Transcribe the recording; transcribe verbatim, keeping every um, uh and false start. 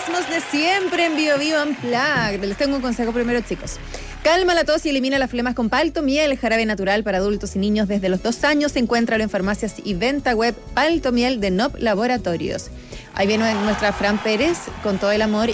mismos de siempre en Bio Bio Unplugged. Les tengo un consejo primero, chicos. Calma la tos y elimina las flemas con Paltomiel, jarabe natural para adultos y niños desde los dos años. Encuéntralo en farmacias y venta web. Paltomiel de N O P Laboratorios. Ahí viene nuestra Fran Pérez con todo el amor